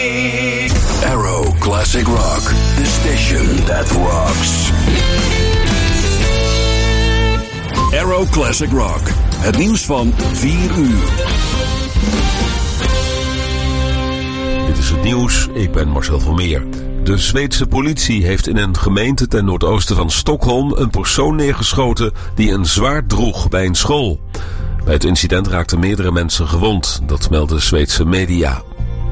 Arrow Classic Rock, the station that rocks. Arrow Classic Rock, het nieuws van 4 uur. Dit is het nieuws, ik ben Marcel Vermeer. De Zweedse politie heeft in een gemeente ten noordoosten van Stockholm een persoon neergeschoten die een zwaard droeg bij een school. Bij het incident raakten meerdere mensen gewond, dat melden Zweedse media.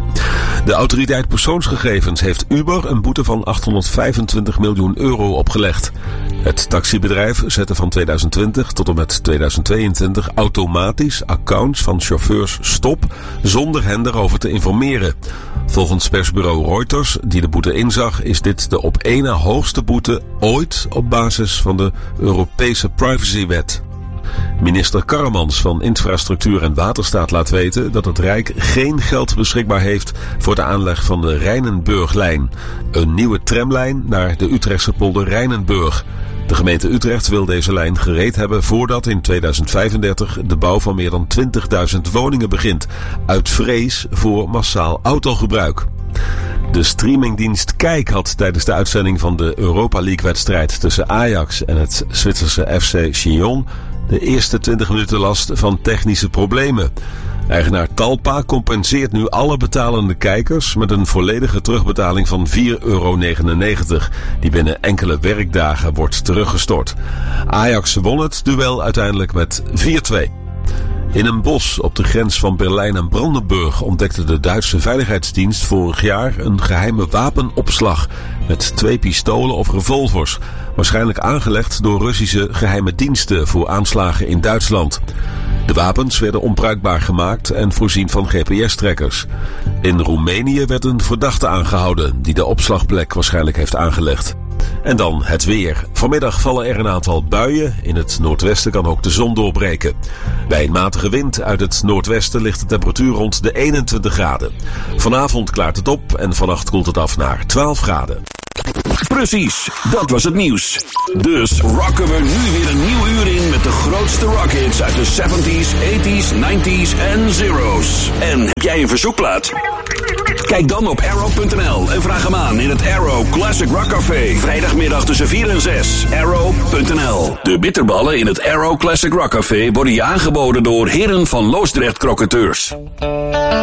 De autoriteit persoonsgegevens heeft Uber een boete van 825 miljoen euro opgelegd. Het taxibedrijf zette van 2020 tot en met 2022 automatisch accounts van chauffeurs stop zonder hen erover te informeren. Volgens persbureau Reuters, die de boete inzag, is dit de op één na hoogste boete ooit op basis van de Europese privacywet. Minister Karremans van Infrastructuur en Waterstaat laat weten dat het Rijk geen geld beschikbaar heeft voor de aanleg van de Rijnenburglijn, een nieuwe tramlijn naar de Utrechtse polder Rijnenburg. De gemeente Utrecht wil deze lijn gereed hebben voordat in 2035 de bouw van meer dan 20.000 woningen begint, uit vrees voor massaal autogebruik. De streamingdienst Kijk had tijdens de uitzending van de Europa League-wedstrijd tussen Ajax en het Zwitserse FC Sion de eerste 20 minuten last van technische problemen. Eigenaar Talpa compenseert nu alle betalende kijkers met een volledige terugbetaling van €4,99, die binnen enkele werkdagen wordt teruggestort. Ajax won het duel uiteindelijk met 4-2. In een bos op de grens van Berlijn en Brandenburg ontdekte de Duitse Veiligheidsdienst vorig jaar een geheime wapenopslag met 2 pistolen of revolvers, waarschijnlijk aangelegd door Russische geheime diensten voor aanslagen in Duitsland. De wapens werden onbruikbaar gemaakt en voorzien van GPS-trekkers. In Roemenië werd een verdachte aangehouden die de opslagplek waarschijnlijk heeft aangelegd. En dan het weer. Vanmiddag vallen er een aantal buien. In het noordwesten kan ook de zon doorbreken. Bij een matige wind uit het noordwesten ligt de temperatuur rond de 21 graden. Vanavond klaart het op en vannacht koelt het af naar 12 graden. Precies, dat was het nieuws. Dus rocken we nu weer een nieuw uur in met de grootste rockhits uit de 70s, 80s, 90s en zeros. En heb jij een verzoekplaat? Kijk dan op arrow.nl en vraag hem aan in het Arrow Classic Rock Café. Vrijdagmiddag tussen 4 en 6. Arrow.nl. De bitterballen in het Arrow Classic Rock Café worden je aangeboden door Heren van Loosdrecht Crocateurs.